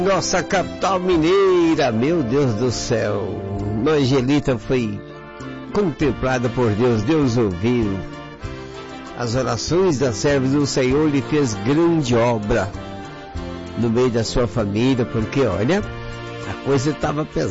Nossa capital mineira, meu Deus do céu. Angelita foi contemplada por Deus, Deus ouviu as orações das servas do Senhor, lhe fez grande obra no meio da sua família, porque olha, a coisa estava pesada.